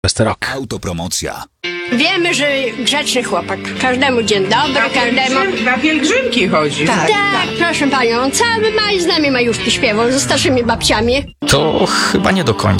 Westerok. Autopromocja. Wiemy, że grzeczny chłopak. Każdemu dzień dobry, każdemu... Na pielgrzymki chodzi. Tak, proszę panią, cały maj z nami majówki śpiewał, ze starszymi babciami. To chyba nie do końca.